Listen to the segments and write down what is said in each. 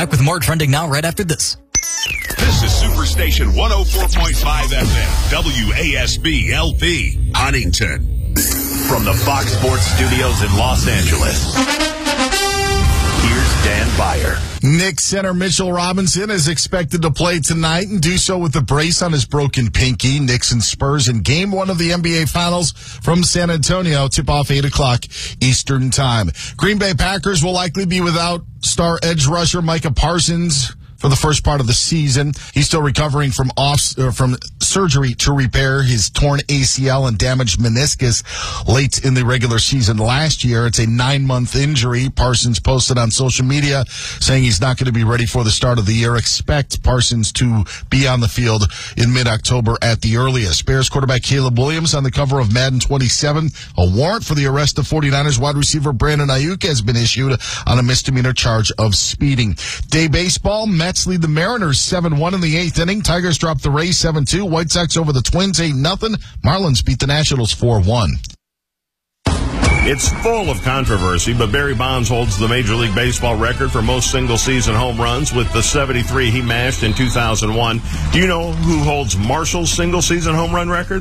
back with more Trending Now right after this. This is Superstation 104.5 FM, WASB LP, Huntington. From the Fox Sports Studios in Los Angeles, here's Dan Beyer. Knicks center Mitchell Robinson is expected to play tonight and do so with a brace on his broken pinky. Knicks and Spurs in Game 1 of the NBA Finals from San Antonio. Tip-off 8 o'clock Eastern Time. Green Bay Packers will likely be without star edge rusher Micah Parsons for the first part of the season. He's still recovering from surgery to repair his torn ACL and damaged meniscus late in the regular season last year. It's a 9-month injury. Parsons posted on social media saying he's not going to be ready for the start of the year. Expect Parsons to be on the field in mid-October at the earliest. Bears quarterback Caleb Williams on the cover of Madden 27. A warrant for the arrest of 49ers wide receiver Brandon Ayuk has been issued on a misdemeanor charge of speeding. Day baseball, Mets lead the Mariners 7-1 in the 8th inning. Tigers dropped the Rays 7-2. White Sox over the Twins 8-0. Marlins beat the Nationals 4-1. It's full of controversy, but Barry Bonds holds the Major League Baseball record for most single-season home runs with the 73 he mashed in 2001. Do you know who holds Marshall's single-season home run record?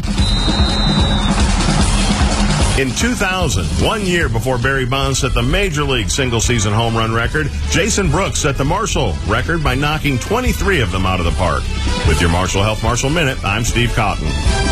In 2000, 1 year before Barry Bonds set the Major League single-season home run record, Jason Brooks set the Marshall record by knocking 23 of them out of the park. With your Marshall Health Marshall Minute, I'm Steve Cotton.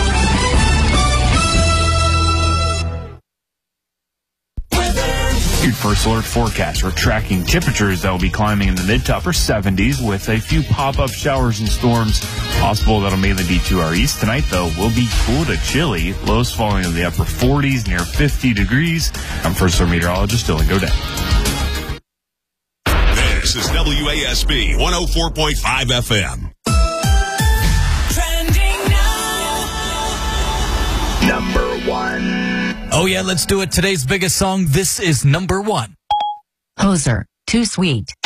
Your First Alert forecast. We're tracking temperatures that will be climbing in the mid to upper 70s with a few pop-up showers and storms possible that'll mainly be to our east. Tonight, though, will be cool to chilly. Lows falling in the upper 40s, near 50 degrees. I'm First Alert meteorologist Dylan Godet. This is WASB 104.5 FM. Trending now. Number 1. Oh yeah, let's do it. Today's biggest song. This is number 1. Hoser, Too Sweet.